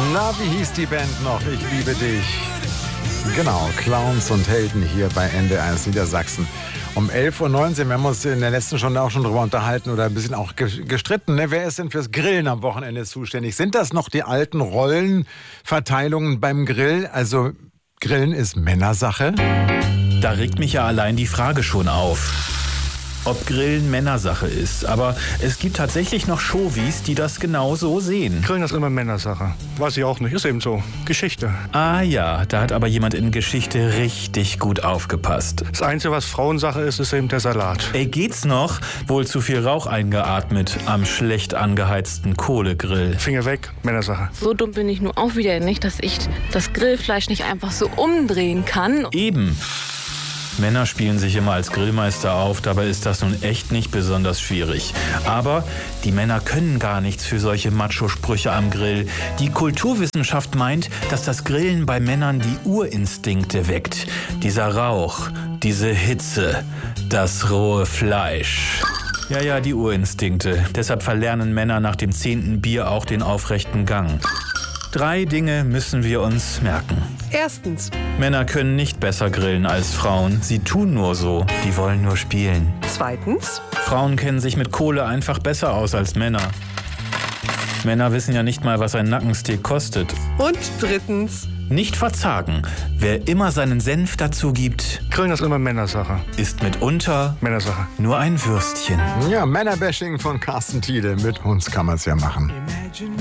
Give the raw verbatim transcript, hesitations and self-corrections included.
Na, wie hieß die Band noch? Ich liebe dich. Genau, Clowns und Helden hier bei N D R eins Niedersachsen. Um elf Uhr neunzehn, wir haben uns in der letzten Stunde auch schon drüber unterhalten oder ein bisschen auch gestritten. Ne? Wer ist denn fürs Grillen am Wochenende zuständig? Sind das noch die alten Rollenverteilungen beim Grill? Also Grillen ist Männersache? Da regt mich ja allein die Frage schon auf, ob Grillen Männersache ist. Aber es gibt tatsächlich noch Chauvis, die das genau so sehen. Grillen ist immer Männersache. Weiß ich auch nicht, ist eben so. Geschichte. Ah ja, da hat aber jemand in Geschichte richtig gut aufgepasst. Das Einzige, was Frauensache ist, ist eben der Salat. Ey, geht's noch? Wohl zu viel Rauch eingeatmet am schlecht angeheizten Kohlegrill. Finger weg, Männersache. So dumm bin ich nun auch wieder nicht, dass ich das Grillfleisch nicht einfach so umdrehen kann. Eben. Männer spielen sich immer als Grillmeister auf, dabei ist das nun echt nicht besonders schwierig. Aber die Männer können gar nichts für solche Macho-Sprüche am Grill. Die Kulturwissenschaft meint, dass das Grillen bei Männern die Urinstinkte weckt. Dieser Rauch, diese Hitze, das rohe Fleisch. Ja, ja, die Urinstinkte. Deshalb verlernen Männer nach dem zehnten Bier auch den aufrechten Gang. Drei Dinge müssen wir uns merken. Erstens. Männer können nicht besser grillen als Frauen. Sie tun nur so. Die wollen nur spielen. Zweitens. Frauen kennen sich mit Kohle einfach besser aus als Männer. Männer wissen ja nicht mal, was ein Nackensteak kostet. Und drittens. Nicht verzagen. Wer immer seinen Senf dazu gibt, Grillen ist immer Männersache. ist mitunter Männersache. nur ein Würstchen. Ja, Männerbashing von Carsten Thiele. Mit uns kann man es ja machen.